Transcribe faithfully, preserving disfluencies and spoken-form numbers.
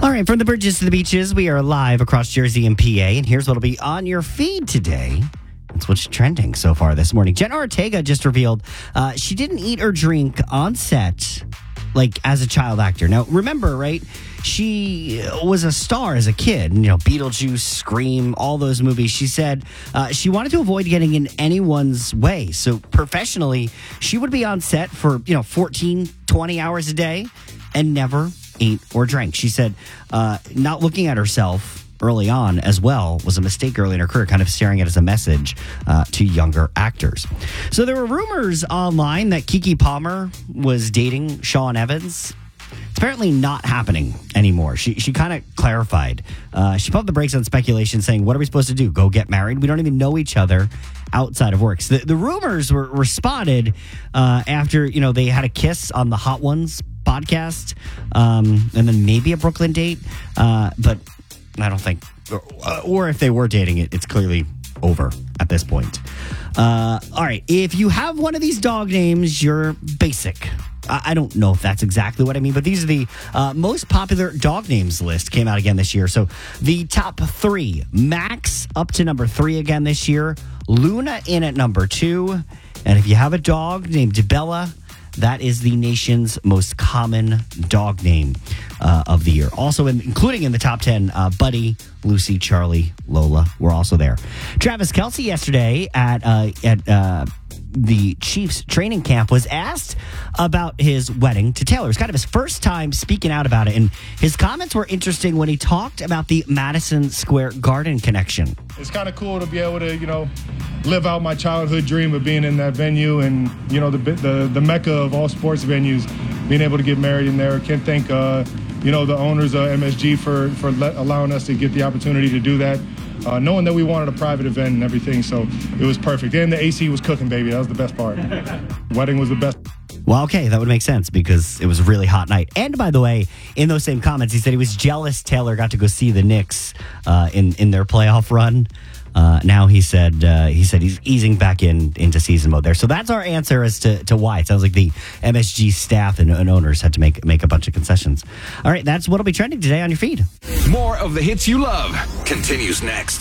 All right, from the bridges to the beaches, we are live across Jersey and P A, and here's what'll be on your feed today. That's what's trending so far this morning. Jenna Ortega just revealed uh, she didn't eat or drink on set, like as a child actor. Now, remember, right? She was a star as a kid, you know, Beetlejuice, Scream, all those movies. She said uh, she wanted to avoid getting in anyone's way. So professionally, she would be on set for, you know, fourteen, twenty hours a day and never ate or drank. She said uh, not looking at herself early on as well was a mistake early in her career, kind of staring at it as a message uh, to younger actors. So there were rumors online that Keke Palmer was dating Sean Evans. It's apparently not happening anymore. She she kind of clarified. Uh, she pumped the brakes on speculation, saying, what are we supposed to do? Go get married? We don't even know each other outside of work. So the, the rumors were, were spotted uh, after, you know, they had a kiss on the Hot Ones podcast, um, and then maybe a Brooklyn date. Uh, but I don't think, or, or if they were dating it, it's clearly over at this point. Uh, all right. If you have one of these dog names, you're basic. I don't know if that's exactly what I mean, but these are the uh, most popular dog names list came out again this year. So the top three, Max up to number three again this year, Luna in at number two. And if you have a dog named Bella, that is the nation's most common dog name uh, of the year. Also, in, including in the top ten, uh, Buddy, Lucy, Charlie, Lola were also there. Travis Kelce yesterday at uh, at uh, the Chiefs training camp was asked about his wedding to Taylor. It was kind of his first time speaking out about it, and his comments were interesting when he talked about the Madison Square Garden connection. It's kind of cool to be able to, you know, live out my childhood dream of being in that venue and, you know, the the, the mecca of all sports venues, being able to get married in there. Can't thank, uh, you know, the owners of M S G for, for let, allowing us to get the opportunity to do that. Uh, knowing that we wanted a private event and everything, so it was perfect. And the A C was cooking, baby. That was the best part. Wedding was the best. Well, okay, that would make sense because it was a really hot night. And by the way, in those same comments, he said he was jealous Taylor got to go see the Knicks uh, in in their playoff run. Uh, now he said uh, he said he's easing back in into season mode there. So that's our answer as to, to why. It sounds like the M S G staff and, and owners had to make make a bunch of concessions. All right, that's what'll be trending today on your feed. More of the hits you love continues next.